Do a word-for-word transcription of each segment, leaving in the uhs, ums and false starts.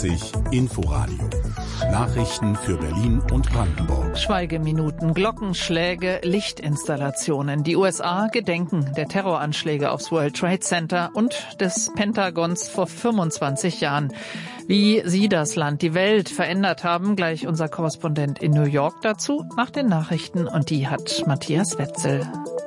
vierundzwanzig Inforadio. Nachrichten für Berlin und Brandenburg. Schweigeminuten, Glockenschläge, Lichtinstallationen. Die U S A gedenken der Terroranschläge aufs World Trade Center und des Pentagons vor fünfundzwanzig Jahren. Wie sie das Land, die Welt verändert haben, gleich unser Korrespondent in New York dazu nach den Nachrichten, und die hat Matthias Wetzel.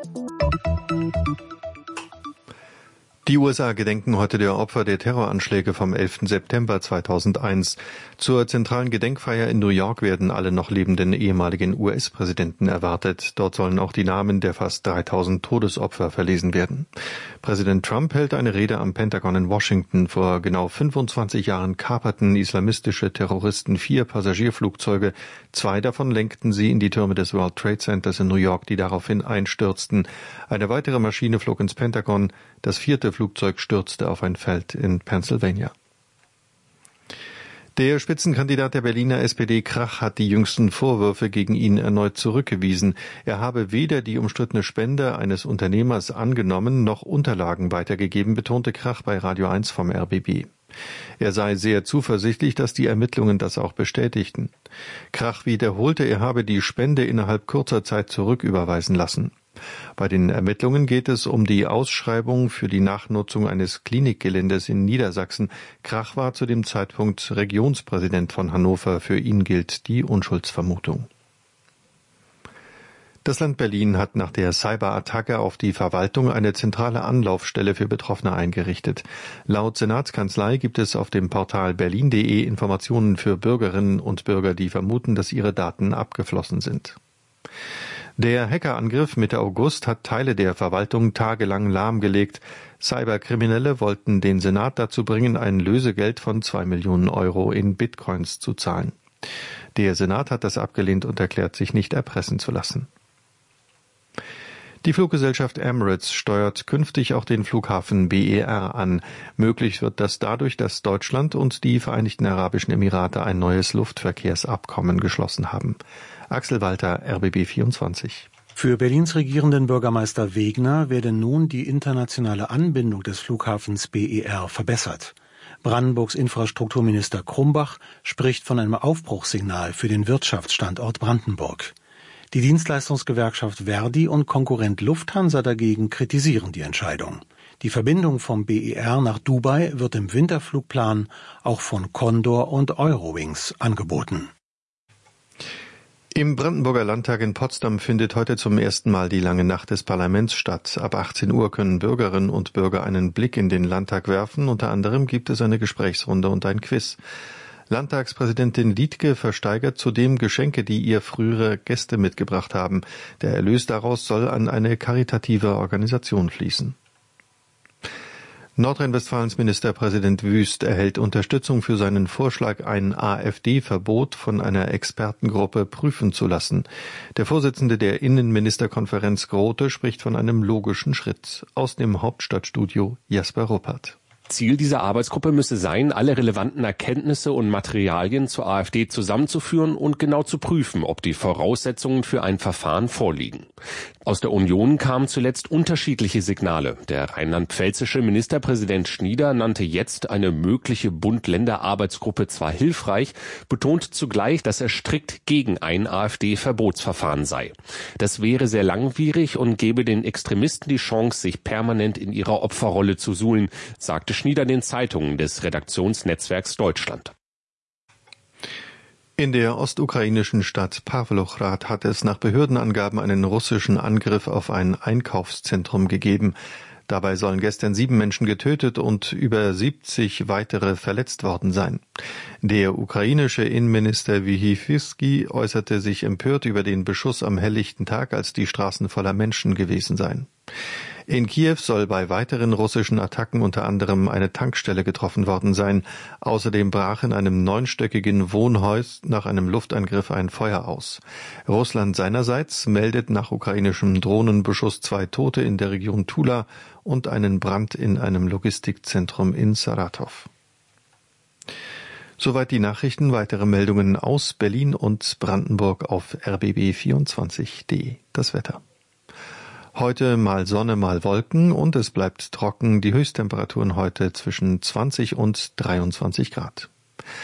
Die U S A gedenken heute der Opfer der Terroranschläge vom elften September zweitausendeins. Zur zentralen Gedenkfeier in New York werden alle noch lebenden ehemaligen U S-Präsidenten erwartet. Dort sollen auch die Namen der fast dreitausend Todesopfer verlesen werden. Präsident Trump hält eine Rede am Pentagon in Washington. Vor genau fünfundzwanzig Jahren kaperten islamistische Terroristen vier Passagierflugzeuge. Zwei davon lenkten sie in die Türme des World Trade Centers in New York, die daraufhin einstürzten. Eine weitere Maschine flog ins Pentagon. Das vierte Flugzeug stürzte auf ein Feld in Pennsylvania. Der Spitzenkandidat der Berliner S P D Krach hat die jüngsten Vorwürfe gegen ihn erneut zurückgewiesen. Er habe weder die umstrittene Spende eines Unternehmers angenommen noch Unterlagen weitergegeben, betonte Krach bei Radio eins vom R B B. Er sei sehr zuversichtlich, dass die Ermittlungen das auch bestätigten. Krach wiederholte, er habe die Spende innerhalb kurzer Zeit zurücküberweisen lassen. Bei den Ermittlungen geht es um die Ausschreibung für die Nachnutzung eines Klinikgeländes in Niedersachsen. Krach war zu dem Zeitpunkt Regionspräsident von Hannover. Für ihn gilt die Unschuldsvermutung. Das Land Berlin hat nach der Cyberattacke auf die Verwaltung eine zentrale Anlaufstelle für Betroffene eingerichtet. Laut Senatskanzlei gibt es auf dem Portal berlin punkt de Informationen für Bürgerinnen und Bürger, die vermuten, dass ihre Daten abgeflossen sind. Der Hackerangriff Mitte August hat Teile der Verwaltung tagelang lahmgelegt. Cyberkriminelle wollten den Senat dazu bringen, ein Lösegeld von zwei Millionen Euro in Bitcoins zu zahlen. Der Senat hat das abgelehnt und erklärt, sich nicht erpressen zu lassen. Die Fluggesellschaft Emirates steuert künftig auch den Flughafen B E R an. Möglich wird das dadurch, dass Deutschland und die Vereinigten Arabischen Emirate ein neues Luftverkehrsabkommen geschlossen haben. Axel Walter, R B B vierundzwanzig. Für Berlins regierenden Bürgermeister Wegner werde nun die internationale Anbindung des Flughafens B E R verbessert. Brandenburgs Infrastrukturminister Krumbach spricht von einem Aufbruchssignal für den Wirtschaftsstandort Brandenburg. Die Dienstleistungsgewerkschaft Verdi und Konkurrent Lufthansa dagegen kritisieren die Entscheidung. Die Verbindung vom B E R nach Dubai wird im Winterflugplan auch von Condor und Eurowings angeboten. Im Brandenburger Landtag in Potsdam findet heute zum ersten Mal die lange Nacht des Parlaments statt. Ab achtzehn Uhr können Bürgerinnen und Bürger einen Blick in den Landtag werfen. Unter anderem gibt es eine Gesprächsrunde und ein Quiz. Landtagspräsidentin Liedtke versteigert zudem Geschenke, die ihr frühere Gäste mitgebracht haben. Der Erlös daraus soll an eine karitative Organisation fließen. Nordrhein-Westfalens Ministerpräsident Wüst erhält Unterstützung für seinen Vorschlag, ein AfD-Verbot von einer Expertengruppe prüfen zu lassen. Der Vorsitzende der Innenministerkonferenz Grote spricht von einem logischen Schritt. Aus dem Hauptstadtstudio Jasper Ruppert. Ziel dieser Arbeitsgruppe müsse sein, alle relevanten Erkenntnisse und Materialien zur AfD zusammenzuführen und genau zu prüfen, ob die Voraussetzungen für ein Verfahren vorliegen. Aus der Union kamen zuletzt unterschiedliche Signale. Der rheinland-pfälzische Ministerpräsident Schnieder nannte jetzt eine mögliche Bund-Länder-Arbeitsgruppe zwar hilfreich, betont zugleich, dass er strikt gegen ein AfD-Verbotsverfahren sei. Das wäre sehr langwierig und gebe den Extremisten die Chance, sich permanent in ihrer Opferrolle zu suhlen, sagte Schnieder den Zeitungen des Redaktionsnetzwerks Deutschland. In der ostukrainischen Stadt Pawlochrad hat es nach Behördenangaben einen russischen Angriff auf ein Einkaufszentrum gegeben. Dabei sollen gestern sieben Menschen getötet und über siebzig weitere verletzt worden sein. Der ukrainische Innenminister Wychifsky äußerte sich empört über den Beschuss am helllichten Tag, als die Straßen voller Menschen gewesen seien. In Kiew soll bei weiteren russischen Attacken unter anderem eine Tankstelle getroffen worden sein. Außerdem brach in einem neunstöckigen Wohnhaus nach einem Luftangriff ein Feuer aus. Russland seinerseits meldet nach ukrainischem Drohnenbeschuss zwei Tote in der Region Tula und einen Brand in einem Logistikzentrum in Saratow. Soweit die Nachrichten. Weitere Meldungen aus Berlin und Brandenburg auf r b b vierundzwanzig punkt de. Das Wetter. Heute mal Sonne, mal Wolken und es bleibt trocken. Die Höchsttemperaturen heute zwischen zwanzig und dreiundzwanzig Grad.